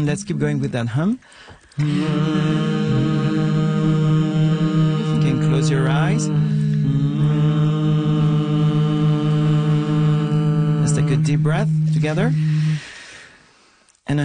Let's keep going with that hum. You can close your eyes. Let's take a deep breath together.